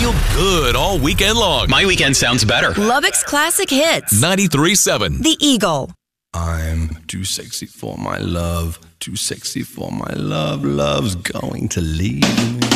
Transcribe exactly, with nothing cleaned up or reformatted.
feel good all weekend long. My weekend sounds better. Lubbock's Classic Hits. ninety-three point seven. The Eagle. I'm too sexy for my love, too sexy for my love. Love's going to leave me.